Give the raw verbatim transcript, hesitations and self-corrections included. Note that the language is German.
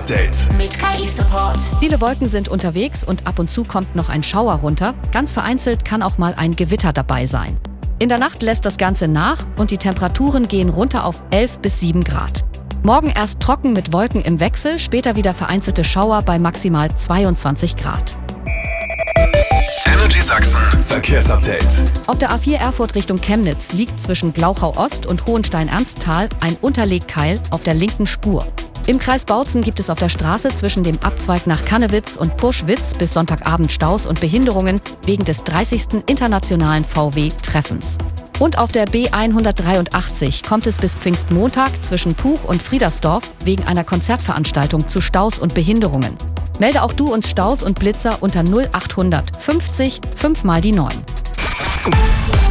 Verkehrsupdate mit K I-Support. Viele Wolken sind unterwegs und ab und zu kommt noch ein Schauer runter. Ganz vereinzelt kann auch mal ein Gewitter dabei sein. In der Nacht lässt das Ganze nach und die Temperaturen gehen runter auf elf bis sieben Grad. Morgen erst trocken mit Wolken im Wechsel, später wieder vereinzelte Schauer bei maximal zweiundzwanzig Grad. Energy Sachsen Verkehrsupdate. Auf der A vier Erfurt Richtung Chemnitz liegt zwischen Glauchau Ost und Hohenstein-Ernsthal ein Unterlegkeil auf der linken Spur. Im Kreis Bautzen gibt es auf der Straße zwischen dem Abzweig nach Kannewitz und Purschwitz bis Sonntagabend Staus und Behinderungen wegen des dreißigsten internationalen V W-Treffens. Und auf der B hundertdreiundachtzig kommt es bis Pfingstmontag zwischen Puch und Friedersdorf wegen einer Konzertveranstaltung zu Staus und Behinderungen. Melde auch du uns Staus und Blitzer unter null achthundert fünfzig fünf mal die neun.